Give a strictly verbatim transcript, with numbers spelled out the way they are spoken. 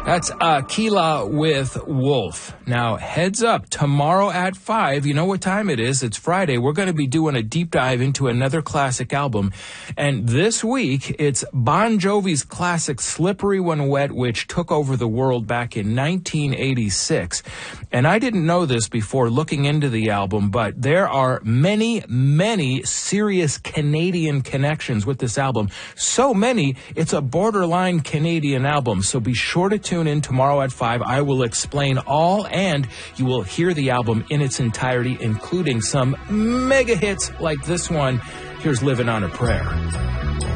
That's Aquila with Wolf. Now, heads up, tomorrow at five, you know what time it is? It's Friday. We're going to be doing a deep dive into another classic album. And this week, it's Bon Jovi's classic Slippery When Wet, which took over the world back in nineteen eighty-six. And I didn't know this before looking into the album, but there are many, many serious Canadian connections with this album. So many, it's a borderline Canadian album. So be sure to tune in tomorrow at five. I will explain all, and you will hear the album in its entirety, including some mega hits like this one. Here's Living on a Prayer.